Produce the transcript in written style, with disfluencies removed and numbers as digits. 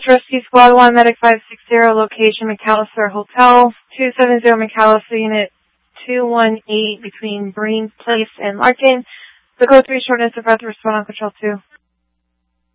Rescue Squad 1, Medic 560, location McAllister Hotel, 270 McAllister, Unit 218 between Breen Place and Larkin. The code 3 shortness of breath, respond on Control 2.